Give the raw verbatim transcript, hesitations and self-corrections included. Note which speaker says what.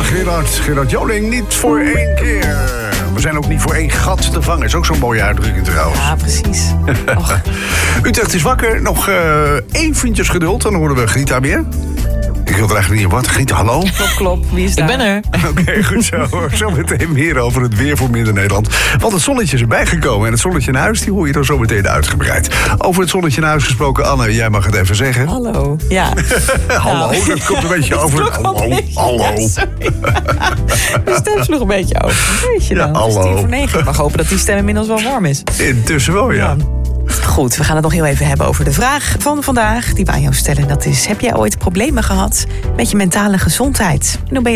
Speaker 1: Gerard. Gerard Joling, niet voor één keer. We zijn ook niet voor één gat te vangen. Is ook zo'n mooie uitdrukking trouwens.
Speaker 2: Ja, precies. Och.
Speaker 1: Utrecht is wakker. Nog uh, eventjes geduld. Dan horen we Grita weer. Ik wil er eigenlijk niet in wat. Grita, hallo?
Speaker 2: Klop, klop. Wie is daar?
Speaker 3: Ik ben er.
Speaker 1: Oké, okay, goed zo. Zo meteen meer over het weer voor Midden-Nederland. Want het zonnetje is erbij gekomen. En het zonnetje in huis, die hoor je dan zo meteen uitgebreid. Over het zonnetje in huis gesproken, Anne, jij mag het even zeggen.
Speaker 2: Hallo. Ja.
Speaker 1: Hallo,
Speaker 2: Nou.
Speaker 1: dat komt een beetje over. Hallo,
Speaker 2: beetje,
Speaker 1: hallo.
Speaker 2: Ja, sorry. De stem sloeg een beetje over. Weet je
Speaker 1: Ja,
Speaker 2: dan?
Speaker 1: hallo.
Speaker 2: Het is tien voor negen. Ik mag hopen dat die stem inmiddels wel warm is.
Speaker 1: Intussen wel, ja.
Speaker 2: Ja. Goed, we gaan het nog heel even hebben over de vraag van vandaag die we aan jou stellen. Dat is, heb jij ooit problemen gehad met je mentale gezondheid? En hoe ben je